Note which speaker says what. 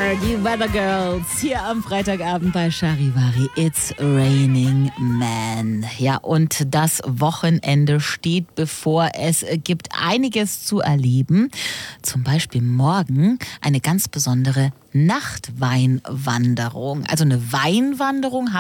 Speaker 1: die Weather Girls, hier am Freitagabend bei Charivari. It's Raining Man. Ja, und das Wochenende steht bevor. Es gibt einiges zu erleben. Zum Beispiel morgen eine ganz besondere Nachtweinwanderung. Also eine Weinwanderung